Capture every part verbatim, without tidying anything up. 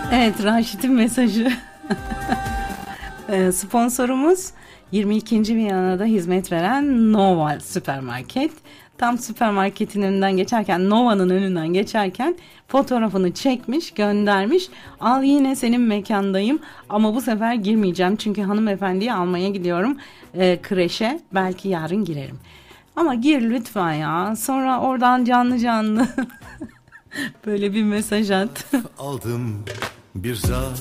Evet, Raşit'in mesajı. Sponsorumuz yirmi ikinci Viyana'da hizmet veren Nova Süpermarket. Tam süpermarketin önünden geçerken, Nova'nın önünden geçerken fotoğrafını çekmiş, göndermiş. Al, yine senin mekandayım ama bu sefer girmeyeceğim çünkü hanımefendiyi almaya gidiyorum e, kreşe. Belki yarın girerim. Ama gir lütfen ya. Sonra oradan canlı canlı böyle bir mesaj at. Aldım bir zarf.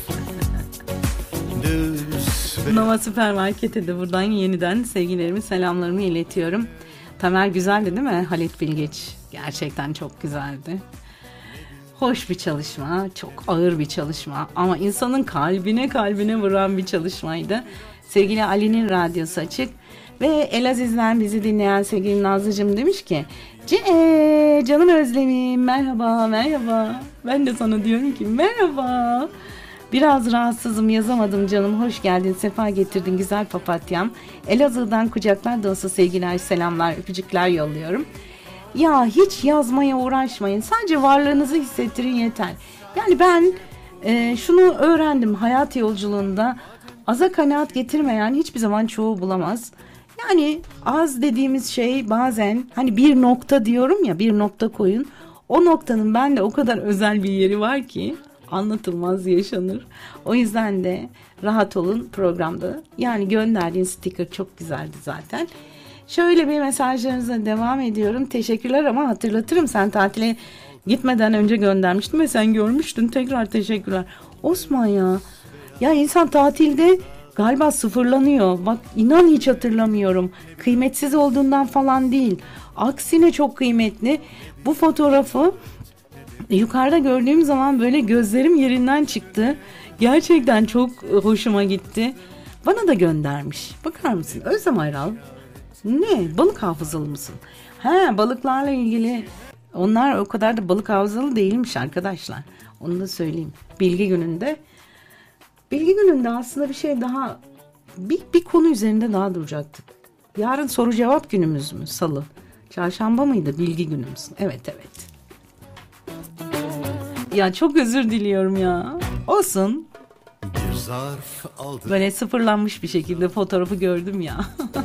Nova Süpermarket'e de buradan yeniden sevgilerimi, selamlarımı iletiyorum. Tamer güzeldi değil mi? Halit Bilgeç. Gerçekten çok güzeldi. Hoş bir çalışma, çok ağır bir çalışma ama insanın kalbine kalbine vuran bir çalışmaydı. Sevgili Ali'nin radyosu açık ve Elaziz'den bizi dinleyen sevgili Nazlıcığım demiş ki C- canım Özlemim, merhaba merhaba. Ben de sana diyorum ki merhaba. Biraz rahatsızım, yazamadım canım. Hoş geldin, sefa getirdin güzel papatyam. Elazığ'dan kucaklar dolusu sevgiler, selamlar, öpücükler yolluyorum. Ya hiç yazmaya uğraşmayın. Sadece varlığınızı hissettirin yeter. Yani ben e, şunu öğrendim hayat yolculuğunda. Aza kanaat getirmeyen hiçbir zaman çoğu bulamaz. Yani az dediğimiz şey bazen hani bir nokta diyorum ya, bir nokta koyun. O noktanın bende o kadar özel bir yeri var ki anlatılmaz, yaşanır. O yüzden de rahat olun programda. Yani gönderdiğin sticker çok güzeldi zaten. Şöyle bir mesajlarınıza devam ediyorum. Teşekkürler ama hatırlatırım, sen tatile gitmeden önce göndermiştin ve sen görmüştün. Tekrar teşekkürler. Osman ya. Ya insan tatilde galiba sıfırlanıyor. Bak inan hiç hatırlamıyorum. Kıymetsiz olduğundan falan değil. Aksine çok kıymetli. Bu fotoğrafı yukarıda gördüğüm zaman böyle gözlerim yerinden çıktı. Gerçekten çok hoşuma gitti. Bana da göndermiş. Bakar mısın? Özlem Ayral. Ne? Balık hafızalı mısın? He, balıklarla ilgili. Onlar o kadar da balık hafızalı değilmiş arkadaşlar. Onu da söyleyeyim. Bilgi gününde. Bilgi gününde aslında bir şey daha, bir, bir konu üzerinde daha duracaktık. Yarın soru cevap günümüz mü? Salı. Çarşamba mıydı? Bilgi günümüz. Evet evet. Ya çok özür diliyorum ya. Olsun. Böyle sıfırlanmış bir şekilde fotoğrafı gördüm ya.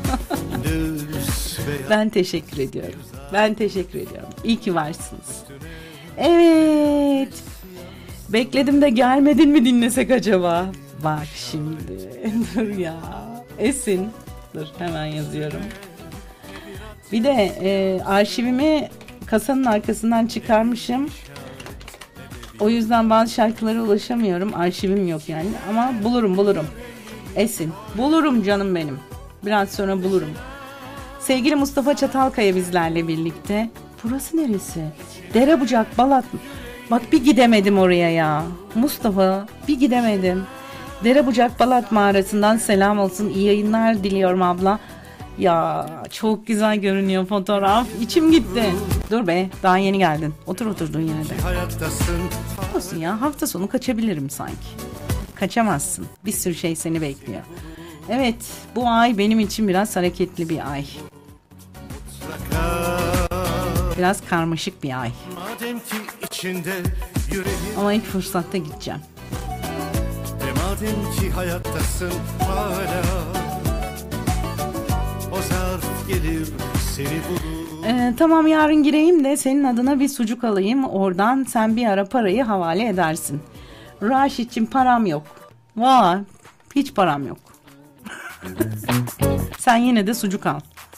Ben teşekkür ediyorum. Ben teşekkür ediyorum. İyi ki varsınız. Evet. Bekledim de gelmedin mi dinlesek acaba? Bak şimdi. Dur ya. Esin. Dur hemen yazıyorum. Bir de e, arşivimi kasanın arkasından çıkarmışım. O yüzden bazı şarkılara ulaşamıyorum. Arşivim yok yani. Ama bulurum bulurum. Esin. Bulurum canım benim. Biraz sonra bulurum. Sevgili Mustafa Çatalkaya bizlerle birlikte. Burası neresi? Derebucak, Balat. Bak bir gidemedim oraya ya. Mustafa bir gidemedim. Derebucak Balat mağarasından selam olsun. İyi yayınlar diliyorum abla. Ya çok güzel görünüyor fotoğraf. İçim gitti. Dur be, daha yeni geldin. Otur oturduğun yerde. Olsun ya, hafta sonu kaçabilirim sanki. Kaçamazsın. Bir sürü şey seni bekliyor. Evet, bu ay benim için biraz hareketli bir ay. Biraz karmaşık bir ay. Ama ilk fırsatta gideceğim. Madem ki hayattasın hala, o zarf gelir seni bulur. Ee, tamam, yarın gireyim de senin adına bir sucuk alayım. Oradan sen bir ara parayı havale edersin. Raşit'cim param yok. Vay, hiç param yok. Sen yine de sucuk al.